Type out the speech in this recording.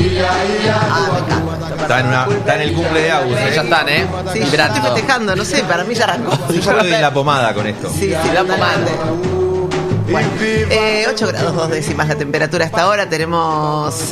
Me encanta. Está en el cumple de Agus, Ya están, Sí, yo estoy festejando, no sé, para mí ya arrancó. Yo ya le doy la pomada con esto. Sí, la pomada. Bueno, 8 grados 2 décimas la temperatura hasta ahora. Tenemos